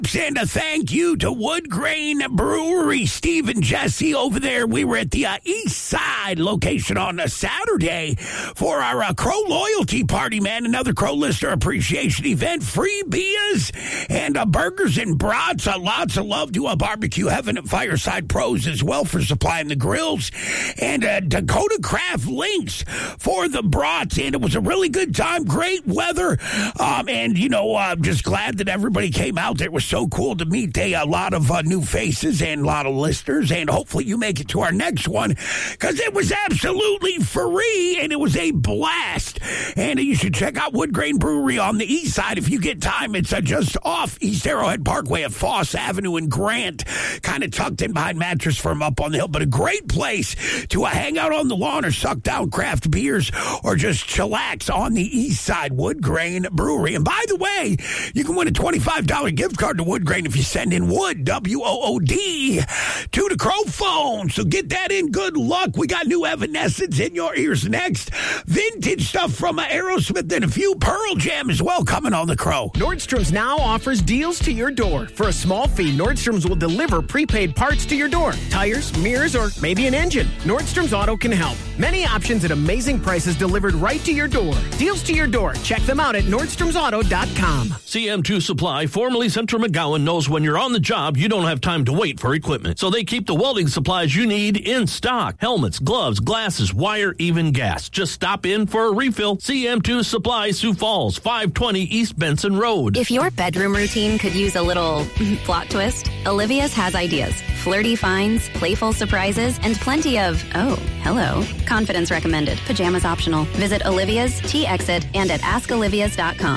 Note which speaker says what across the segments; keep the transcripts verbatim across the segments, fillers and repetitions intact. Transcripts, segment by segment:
Speaker 1: And a thank you to Wood Grain Brewery, Steve and Jesse over there. We were at the uh, East Side location on a Saturday for our uh, Crow Loyalty Party, man. Another Crow Listener Appreciation event. Free beers and uh, burgers and brats. Uh, lots of love to a uh, Barbecue Heaven at Fireside Pros as well for supplying the grills. And uh, Dakota Craft Links for the brats. And it was a really good time. Great weather. Um, and, you know, I'm uh, just glad that everybody came out there. It was so cool to meet a, a lot of uh, new faces and a lot of listeners, and hopefully you make it to our next one because it was absolutely free and it was a blast. And you should check out Wood Grain Brewery on the east side if you get time. It's uh, just off East Arrowhead Parkway at Foss Avenue in Grant, kind of tucked in behind Mattress Firm up on the hill, but a great place to uh, hang out on the lawn or suck down craft beers or just chillax on the east side. Wood Grain Brewery. And by the way, you can win a twenty-five dollars gift card to Wood Grain if you send in Wood, W O O D, to the Crow phone. So get that in. Good luck. We got new Evanescence in your ears next. Vintage stuff from uh, Aerosmith and a few Pearl Jam as well coming on the Crow.
Speaker 2: Nordstrom's now offers deals to your door. For a small fee, Nordstrom's will deliver prepaid parts to your door. Tires, mirrors, or maybe an engine. Nordstrom's Auto can help. Many options at amazing prices delivered right to your door. Deals to your door. Check them out at Nordstrom's Auto dot com.
Speaker 3: C M two Supply, formerly Central McGowan, knows when you're on the job, you don't have time to wait for equipment. So they keep the welding supplies you need in stock. Helmets, gloves, glasses, wire, even gas. Just stop in for a refill. C M two Supply, Sioux Falls, five twenty East Benson Road.
Speaker 4: If your bedroom routine could use a little plot twist, Olivia's has ideas. Flirty finds, playful surprises, and plenty of, oh, hello. Confidence recommended. Pajamas optional. Visit Olivia's, T-Exit, and at ask olivias dot com.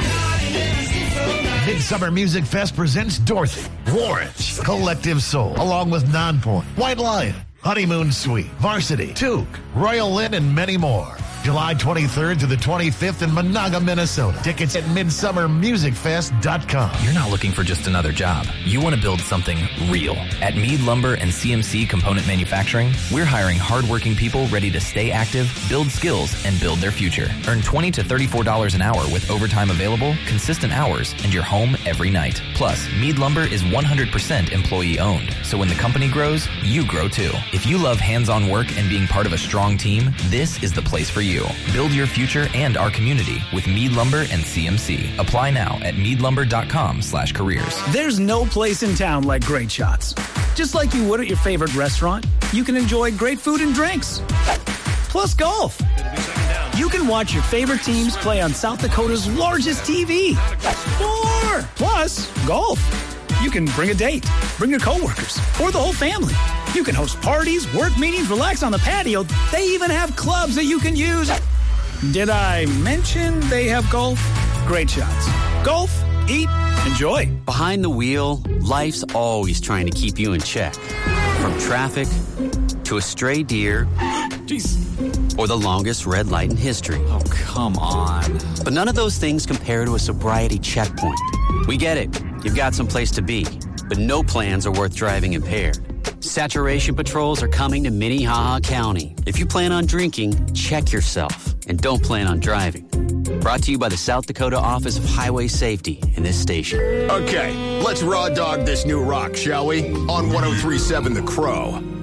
Speaker 5: Midsummer Music Fest presents Dorothy, Warrants, Collective Soul, along with Nonpoint, White Lion, Honeymoon Suite, Varsity, Toque, Royal Lynn, and many more. July twenty-third to the twenty-fifth in Monaga, Minnesota. Tickets at midsummer music fest dot com.
Speaker 6: You're not looking for just another job. You want to build something real. At Mead Lumber and C M C Component Manufacturing, we're hiring hardworking people ready to stay active, build skills, and build their future. Earn twenty to thirty-four dollars an hour with overtime available, consistent hours, and you're home every night. Plus, Mead Lumber is one hundred percent employee owned, so when the company grows, you grow too. If you love hands-on work and being part of a strong team, this is the place for you. Build your future and our community with Mead Lumber and C M C. Apply now at mead lumber dot com slash careers.
Speaker 7: There's no place in town like Great Shots. Just like you would at your favorite restaurant, you can enjoy great food and drinks. Plus golf. You can watch your favorite teams play on South Dakota's largest T V. More! Plus golf. You can bring a date, bring your coworkers, or the whole family. You can host parties, work meetings, relax on the patio. They even have clubs that you can use. Did I mention they have golf? Great Shots. Golf, eat, enjoy.
Speaker 8: Behind the wheel, life's always trying to keep you in check. From traffic to a stray deer. Jeez. Or the longest red light in history.
Speaker 9: Oh, come on.
Speaker 8: But none of those things compare to a sobriety checkpoint. We get it. You've got someplace to be, but no plans are worth driving impaired. Saturation patrols are coming to Minnehaha County. If you plan on drinking, check yourself and don't plan on driving. Brought to you by the South Dakota Office of Highway Safety in this station.
Speaker 10: Okay, let's raw dog this new rock, shall we? On one oh three point seven The Crow.